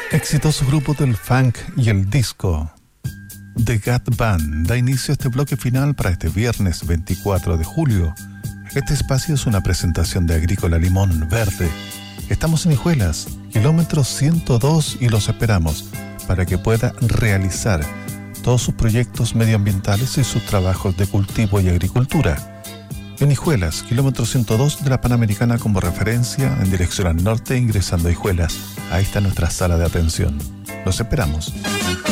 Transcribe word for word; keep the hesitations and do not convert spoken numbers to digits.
Exitoso grupo del funk y el disco, The Gat Band, da inicio a este bloque final para este viernes veinticuatro de julio. Este espacio es una presentación de Agrícola Limón Verde. Estamos en Hijuelas, kilómetro ciento dos, y los esperamos para que pueda realizar todos sus proyectos medioambientales y sus trabajos de cultivo y agricultura. En Hijuelas, kilómetro ciento dos de la Panamericana como referencia, en dirección al norte, ingresando a Hijuelas. Ahí está nuestra sala de atención. Los esperamos.